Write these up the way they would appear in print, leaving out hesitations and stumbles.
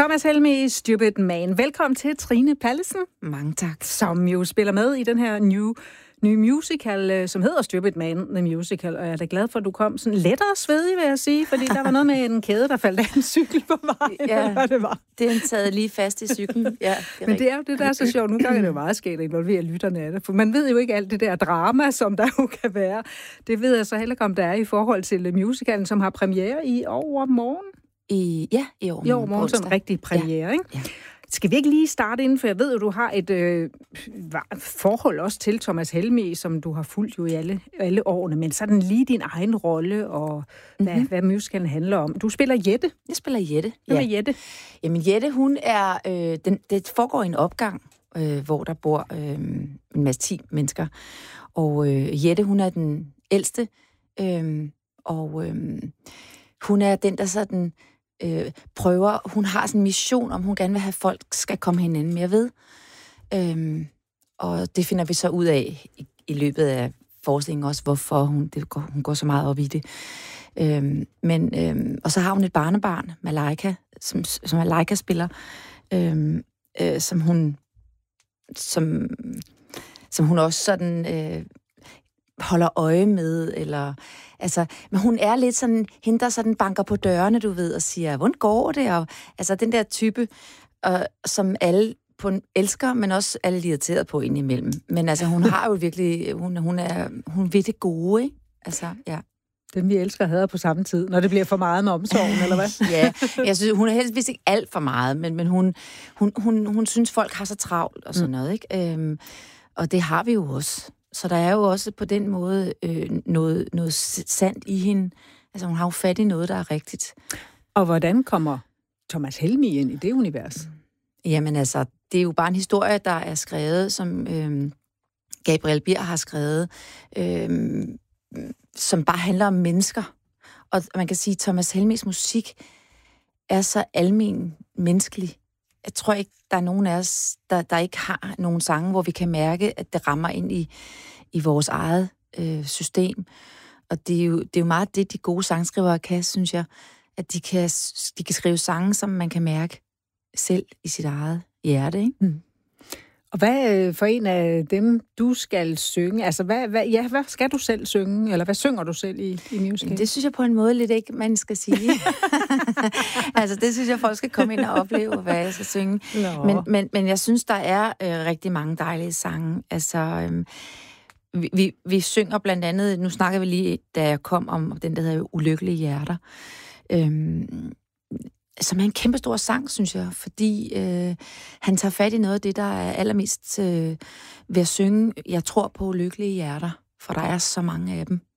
Thomas Helmig, Stupid Man. Velkommen til Trine Pallesen. Mange tak. Som jo spiller med i den her nye musical, som hedder Stupid Man, The Musical. Og jeg er da glad for, at du kom sådan lettere svedig, vil jeg sige, fordi der var noget med en kæde, der faldt af en cykel på mig. Ja, det var. Det er taget lige fast i cyklen. Ja, men det er jo det, der er så sjovt. Nogle gange er det jo meget skægt at involvere lytterne af det, for man ved jo ikke alt det der drama, som der jo kan være. Det ved jeg så heller ikke, om der er i forhold til musicalen, som har premiere i overmorgen. I overmorgen som en rigtig premiere, ikke? Ja. Skal vi ikke lige starte inden, for jeg ved jo, du har et forhold også til Thomas Helmig, som du har fulgt jo i alle årene, men sådan lige din egen rolle og hvad musicalen handler om. Du spiller Jette. Jeg spiller Jette. Hvem er Jette? Jamen Jette, hun er, det foregår i en opgang, hvor der bor en masse 10 mennesker, og Jette, hun er den ældste, hun er den, der sådan prøver, hun har sådan en mission om, hun gerne vil have, folk skal komme hinanden mere ved. Og det finder vi så ud af i løbet af forestillingen også, hvorfor hun går så meget op i det. Og så har hun et barnebarn, Malaika, som Malaika spiller, som hun også sådan holder øje med, eller altså, men hun er lidt sådan, hende der sådan banker på dørene, du ved, og siger, hvordan går det? Og altså den der type, som alle elsker, men også alle irriteret på indimellem. Men altså, hun har jo virkelig, hun ved det gode, ikke? Altså, ja. Den vi elsker hader på samme tid, når det bliver for meget med omsorgen, eller hvad? Ja, jeg synes, hun er heldigvis ikke alt for meget, men hun synes, folk har så travlt og sådan noget, ikke? Og det har vi jo også. Så der er jo også på den måde noget sandt i hende. Altså, hun har jo fat i noget, der er rigtigt. Og hvordan kommer Thomas Helmig ind i det univers? Jamen altså, det er jo bare en historie, der er skrevet, som Gabriel Bier har skrevet, som bare handler om mennesker. Og man kan sige, at Thomas Helmigs musik er så almen menneskelig. Jeg tror ikke, der er nogen af os, der ikke har nogen sange, hvor vi kan mærke, at det rammer ind i vores eget system. Og det er jo meget det, de gode sangskrivere kan, synes jeg, at de kan skrive sange, som man kan mærke selv i sit eget hjerte, ikke? Mm. Og hvad for en af dem, du skal synge? Altså, hvad skal du selv synge? Eller hvad synger du selv i musicalen? Det synes jeg på en måde lidt ikke, man skal sige. Altså, det synes jeg, folk skal komme ind og opleve, hvad jeg skal synge. Men jeg synes, der er rigtig mange dejlige sange. Altså, vi synger blandt andet, nu snakker vi lige, da jeg kom om den, der hedder Ulykkelige Hjerter, som er en kæmpe stor sang, synes jeg, fordi han tager fat i noget af det, der er allermest ved at synge, jeg tror på ulykkelige hjerter, for der er så mange af dem,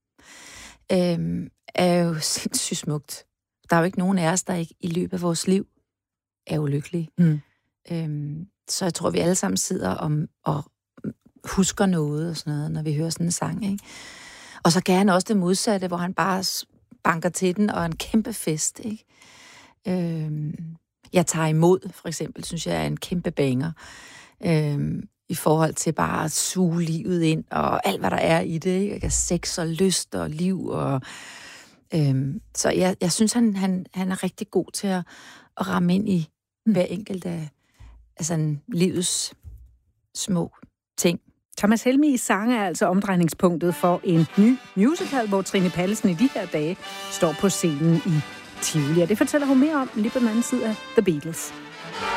er jo sindssygt smukt. Der er jo ikke nogen af os, der ikke i løbet af vores liv er ulykkelige. Så jeg tror, vi alle sammen sidder og husker noget og sådan noget, når vi hører sådan en sang, ikke? Og så gerne også det modsatte, hvor han bare banker til den, og en kæmpe fest, ikke? Jeg tager imod, for eksempel, synes jeg er en kæmpe banger, i forhold til bare at suge livet ind, og alt, hvad der er i det, ikke? Sex og lyst og liv, og så jeg synes, han er rigtig god til at ramme ind i hver enkelt af sådan livets små ting. Thomas Helmigs sange er altså omdrejningspunktet for en ny musical, hvor Trine Pallesen i de her dage står på scenen i Tivoli. Og det fortæller hun mere om lige på den anden side af The Beatles.